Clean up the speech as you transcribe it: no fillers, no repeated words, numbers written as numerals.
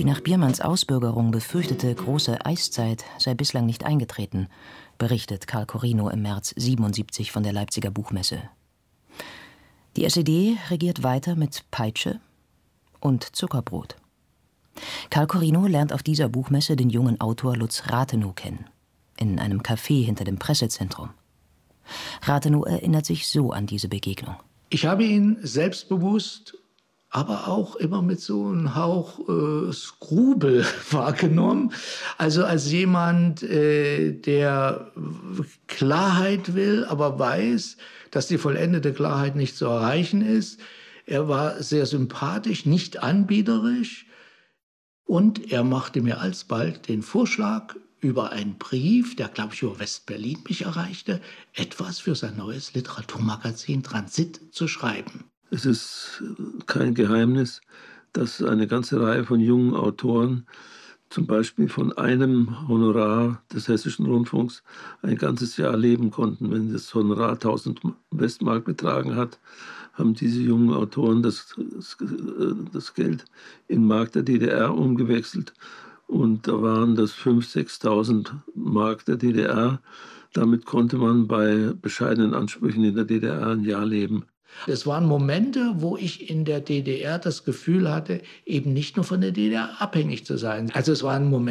Die nach Biermanns Ausbürgerung befürchtete große Eiszeit sei bislang nicht eingetreten, berichtet Karl Corrino im März 77 von der Leipziger Buchmesse. Die SED regiert weiter mit Peitsche und Zuckerbrot. Karl Corrino lernt auf dieser Buchmesse den jungen Autor Lutz Rathenow kennen, in einem Café hinter dem Pressezentrum. Rathenow erinnert sich so an diese Begegnung. Ich habe ihn selbstbewusst, aber auch immer mit so einem Hauch Skrubel wahrgenommen. Also als jemand, der Klarheit will, aber weiß, dass die vollendete Klarheit nicht zu erreichen ist. Er war sehr sympathisch, nicht anbiederisch. Und er machte mir alsbald den Vorschlag, über einen Brief, der, glaube ich, über West-Berlin mich erreichte, etwas für sein neues Literaturmagazin Transit zu schreiben. Es ist kein Geheimnis, dass eine ganze Reihe von jungen Autoren zum Beispiel von einem Honorar des Hessischen Rundfunks ein ganzes Jahr leben konnten. Wenn das Honorar 1000 Westmark betragen hat, haben diese jungen Autoren das Geld in Mark der DDR umgewechselt. Und da waren das 5.000, 6.000 Mark der DDR. Damit konnte man bei bescheidenen Ansprüchen in der DDR ein Jahr leben. Es waren Momente, wo ich in der DDR das Gefühl hatte, eben nicht nur von der DDR abhängig zu sein. Also es waren Momente,